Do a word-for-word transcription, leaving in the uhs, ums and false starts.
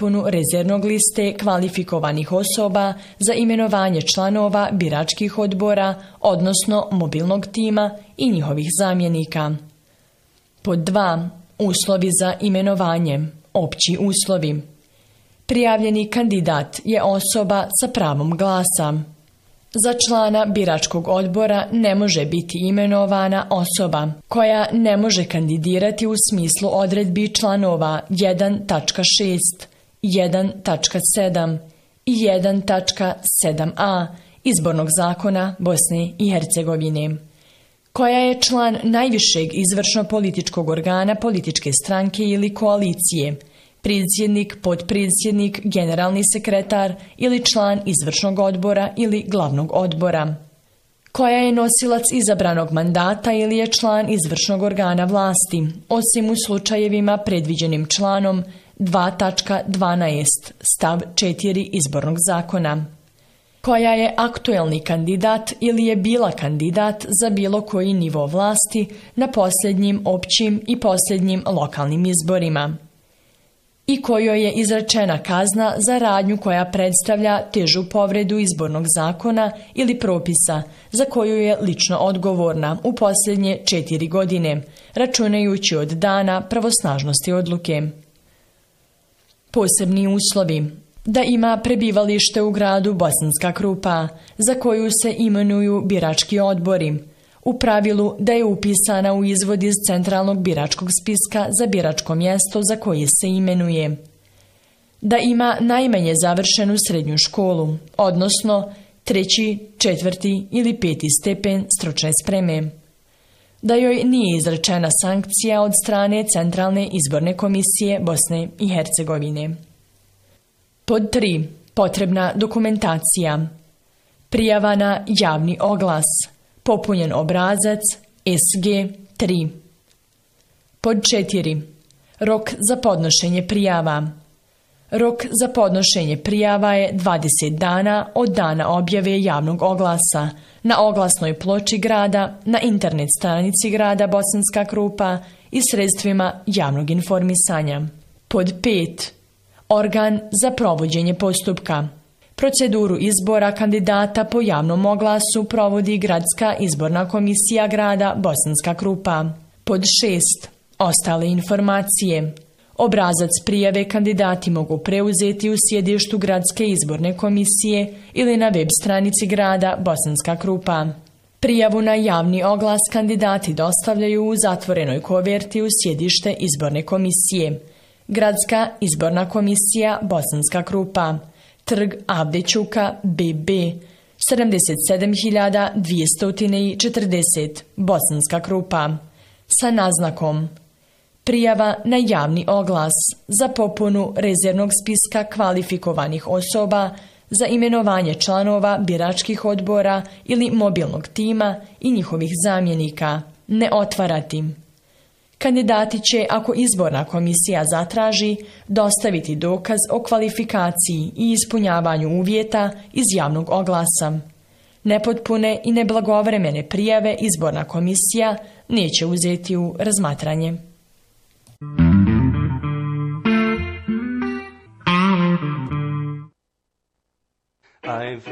popunu rezervnog liste kvalifikovanih osoba za imenovanje članova biračkih odbora, odnosno mobilnog tima i njihovih zamjenika. Pod dva. Uslovi za imenovanje. Opći uslovi. Prijavljeni kandidat je osoba sa pravom glasa. Za člana biračkog odbora ne može biti imenovana osoba koja ne može kandidirati u smislu odredbi članova jedan tačka šest, jedan tačka sedam i jedan tačka sedam a Izbornog zakona Bosne i Hercegovine, koja je član najvišeg izvršno-političkog organa političke stranke ili koalicije, predsjednik, potpredsjednik, generalni sekretar ili član izvršnog odbora ili glavnog odbora, koja je nosilac izabranog mandata ili je član izvršnog organa vlasti, osim u slučajevima predviđenim članom dva tačka dvanaest stav četiri Izbornog zakona, koja je aktuelni kandidat ili je bila kandidat za bilo koji nivo vlasti na posljednjim općim i posljednjim lokalnim izborima i kojoj je izrečena kazna za radnju koja predstavlja težu povredu izbornog zakona ili propisa za koju je lično odgovorna u posljednje četiri godine, računajući od dana pravosnažnosti odluke. Posebni uslovi. Da ima prebivalište u gradu Bosanska Krupa, za koju se imenuju birački odbori, u pravilu da je upisana u izvod iz centralnog biračkog spiska za biračko mjesto za koje se imenuje. Da ima najmanje završenu srednju školu, odnosno treći, četvrti ili peti stepen stručne spreme. Da joj nije izrečena sankcija od strane Centralne izborne komisije Bosne i Hercegovine. Pod tri. Potrebna dokumentacija. Prijava na javni oglas. Popunjen obrazac S G tri. Pod četiri. Rok za podnošenje prijava. Rok za podnošenje prijava je dvadeset dana od dana objave javnog oglasa na oglasnoj ploči grada, na internet stranici grada Bosanska Krupa i sredstvima javnog informisanja. Pod pet. Organ za provođenje postupka. Proceduru izbora kandidata po javnom oglasu provodi Gradska izborna komisija grada Bosanska Krupa. Pod šest. Ostale informacije. Obrazac prijave kandidati mogu preuzeti u sjedištu Gradske izborne komisije ili na web stranici grada Bosanska Krupa. Prijavu na javni oglas kandidati dostavljaju u zatvorenoj koverti u sjedište izborne komisije. Gradska izborna komisija Bosanska Krupa, Trg Avde Ćuka B B, sedamdeset sedam hiljada dvjesto četrdeset, Bosanska Krupa, sa naznakom prijava na javni oglas za popunu rezervnog spiska kvalifikovanih osoba za imenovanje članova biračkih odbora ili mobilnog tima i njihovih zamjenika, ne otvarati. Kandidati će, ako izborna komisija zatraži, dostaviti dokaz o kvalifikaciji i ispunjavanju uvjeta iz javnog oglasa. Nepotpune i neblagovremene prijave izborna komisija neće uzeti u razmatranje. I've